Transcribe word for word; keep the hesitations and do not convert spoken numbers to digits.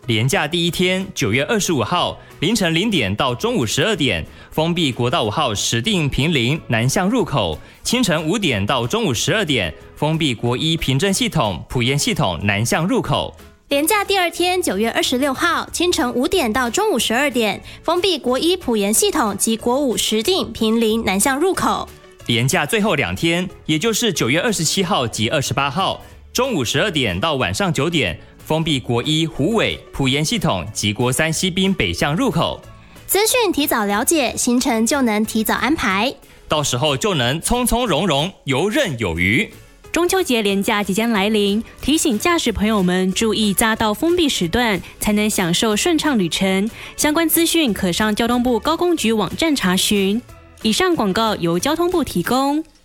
连假第一天，九月二十五号凌晨零点到中午十二点，封闭国道五号石碇坪林南向入口；清晨五点到中午十二点，封闭国一平镇系统埔盐系统南向入口。 连假第二天，九月二十六号清晨五点到中午十二点，封闭国一埔盐系统及国五石碇坪林南向入口。 连假最后两天，也就是九月二十七号及二十八号，中午十二点到晚上九点，封闭国一虎尾埔盐系统及国三西滨北向入口。 资讯提早了解，行程就能提早安排， 到时候就能从从容容，游刃有余。 中秋节连假即将来临，提醒驾驶朋友们注意匝道封闭时段，才能享受顺畅旅程。相关资讯可上交通部高工局网站查询。以上广告由交通部提供。